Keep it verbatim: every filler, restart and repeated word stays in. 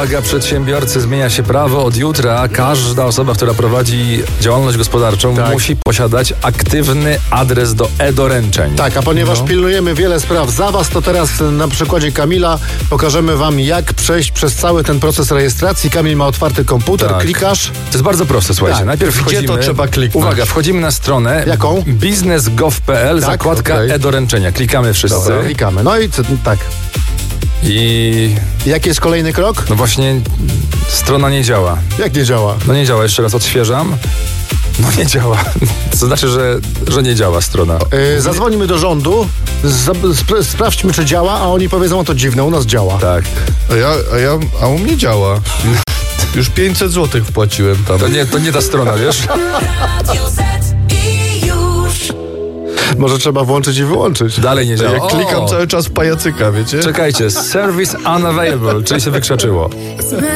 uwaga, przedsiębiorcy, zmienia się prawo. Od jutra każda osoba, która prowadzi działalność gospodarczą, tak. musi posiadać aktywny adres do e-doręczeń. Tak, a ponieważ no. pilnujemy wiele spraw za was, to teraz na przykładzie Kamila pokażemy wam, jak przejść przez cały ten proces rejestracji. Kamil ma otwarty komputer, Tak. klikasz. To jest bardzo proste, słuchajcie. Tak. Najpierw Gdzie wchodzimy... to trzeba kliknąć? Uwaga, wchodzimy na stronę. Jaką? biznes kropka gov kropka pe el, Tak, zakładka okej. e-doręczenia. Klikamy wszyscy. Dobra, klikamy. No i co, tak. I Jaki jest kolejny krok? no właśnie strona nie działa. Jak nie działa? No nie działa, jeszcze raz odświeżam. No nie działa. To znaczy, że, że nie działa strona. Yy, zadzwonimy do rządu, za, spra- sprawdźmy, czy działa, a oni powiedzą, o to dziwne, u nas działa. Tak. A ja, a ja, a u mnie działa. Już pięćset złotych wpłaciłem tam. To nie, to nie ta strona, wiesz? Radio Z i już. Może trzeba włączyć i wyłączyć. Dalej nie działa. Ja klikam O! cały czas pajacyka, wiecie? Czekajcie, service unavailable, czyli się wykrzaczyło.